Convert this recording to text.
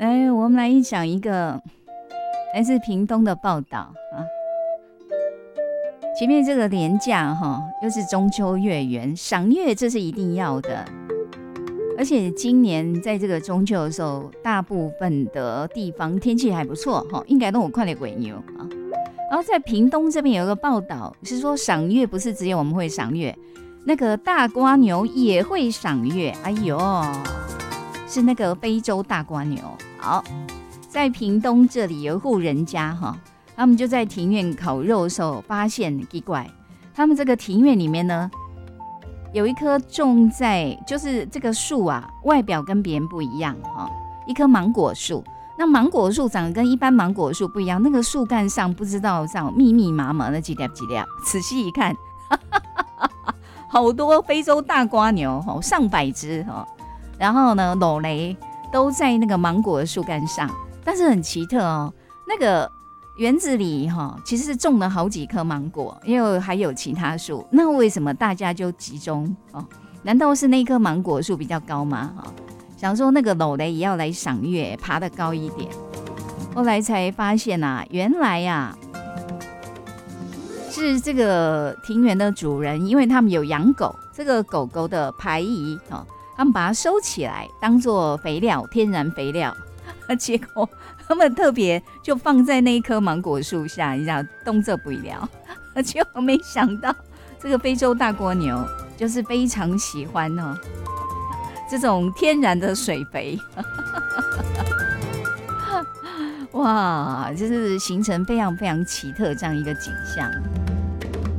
我们来讲一个来自屏东的报道啊。前面这个连假又是中秋月圆，赏月这是一定要的。而且今年在这个中秋的时候，大部分的地方天气还不错，应该都有快点鬼牛啊。然后在屏东这边有一个报道是说，赏月不是只有我们会赏月，那个大蝸牛也会赏月。哎呦，是那个非洲大蝸牛。好，在屏东这里有一户人家他们就在庭院烤肉的时候发现奇怪，他们这个庭院里面呢，有一棵种在就是这个树啊，外表跟别人不一样一棵芒果树。那芒果树长得跟一般芒果树不一样，那个树干上不知道这样密密麻麻的几粒几粒，仔细一看，好多非洲大蝸牛上百只然后呢，裸雷都在那个芒果的树干上，但是很奇特那个园子里其实是种了好几棵芒果，因为还有其他树。那为什么大家就集中难道是那棵芒果树比较高吗？想说那个裸雷也要来赏月，爬得高一点。后来才发现原来是这个庭园的主人，因为他们有养狗，这个狗狗的排遗他们把它收起来当作肥料，天然肥料。结果他们特别就放在那一棵芒果树下，你知道动作不了。结果没想到这个非洲大蜗牛就是非常喜欢这种天然的水肥。哇，就是形成非常非常奇特这样一个景象。